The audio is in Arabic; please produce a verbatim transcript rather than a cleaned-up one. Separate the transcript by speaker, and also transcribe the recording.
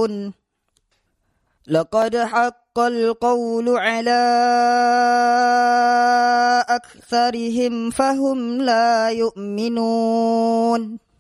Speaker 1: يعملون لقد حق القول على أكثرهم فهم لا يؤمنون